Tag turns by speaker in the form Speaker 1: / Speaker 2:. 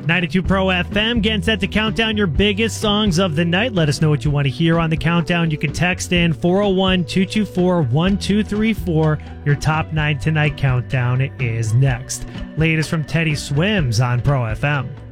Speaker 1: 92 Pro FM, getting set to count down your biggest songs of the night. Let us know what you want to hear on the countdown. You can text in 401-224-1234. Your top 9 tonight countdown is next. Latest from Teddy Swims on Pro FM.